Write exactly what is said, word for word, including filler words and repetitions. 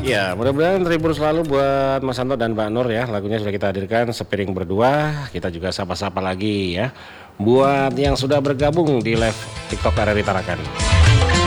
Ya, mudah-mudahan terhibur selalu buat Mas Santo dan Mbak Nur ya. Lagunya sudah kita hadirkan Sepiring Berdua. Kita juga sapa-sapa lagi ya buat yang sudah bergabung di live TikTok R R I Tarakan.